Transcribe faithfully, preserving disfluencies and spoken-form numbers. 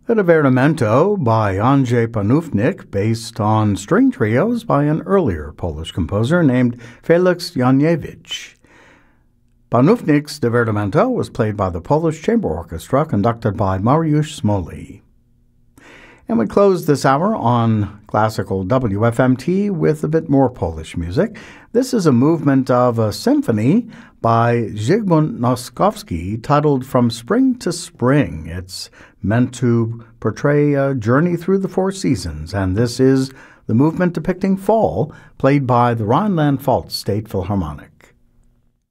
A Divertimento by Andrzej Panufnik, based on string trios by an earlier Polish composer named Felix Janiewicz. Panufnik's Divertimento was played by the Polish Chamber Orchestra, conducted by Mariusz Smolny. And we close this hour on classical W F M T with a bit more Polish music. This is a movement of a symphony by Zygmunt Noskowski titled From Spring to Spring. It's meant to portray a journey through the four seasons, and this is the movement depicting fall, played by the Rhineland-Pfalz State Philharmonic.